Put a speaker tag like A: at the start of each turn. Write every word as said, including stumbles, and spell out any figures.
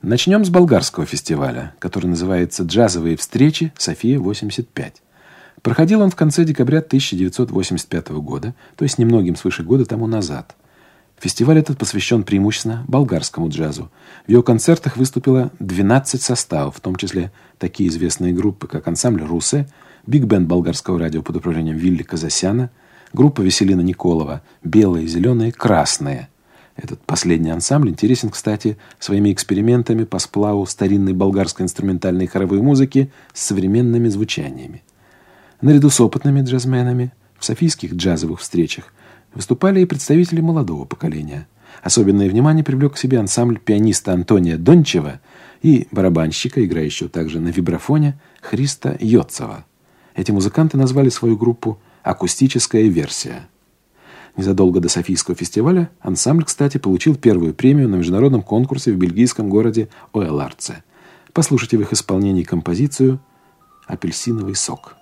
A: Начнем с болгарского фестиваля, который называется «Джазовые встречи София-восемьдесят пять». Проходил он в конце декабря тысяча девятьсот восемьдесят пятого года, то есть немногим свыше года тому назад. Фестиваль этот посвящен преимущественно болгарскому джазу. В его концертах выступило двенадцать составов, в том числе такие известные группы, как ансамбль «Русе», биг-бенд болгарского радио под управлением Вилли Казасяна, группа Веселина Николова «Белые, зеленые, красные». Этот последний ансамбль интересен, кстати, своими экспериментами по сплаву старинной болгарской инструментальной и хоровой музыки с современными звучаниями. Наряду с опытными джазменами в софийских джазовых встречах выступали и представители молодого поколения. Особенное внимание привлек к себе ансамбль пианиста Антония Дончева и барабанщика, играющего также на вибрафоне, Христа Йоцева. Эти музыканты назвали свою группу «Акустическая версия». Незадолго до Софийского фестиваля ансамбль, кстати, получил первую премию на международном конкурсе в бельгийском городе Оэларце. Послушайте в их исполнении композицию «Апельсиновый сок».